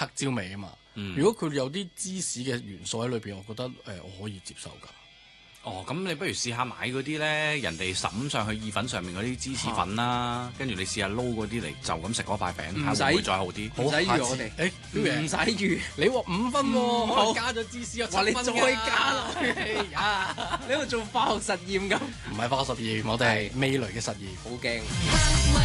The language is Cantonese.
黑椒味啊嘛。如果佢有啲芝士嘅元素喺裏邊，我覺得我可以接受㗎。 哦，咁你不如試下買嗰啲咧，人哋揼上去意粉上面嗰啲芝士粉啦，跟住你試下撈嗰啲嚟，就咁食嗰塊餅，睇下會唔會再好啲？ 唔使預我哋，唔使預。 你話5分喎，可能加咗芝士有7分㗎。 話你再加落去，哎呀！你喺度做化學實驗咁？ 唔係化學實驗，我哋係味蕾嘅實驗。 好驚。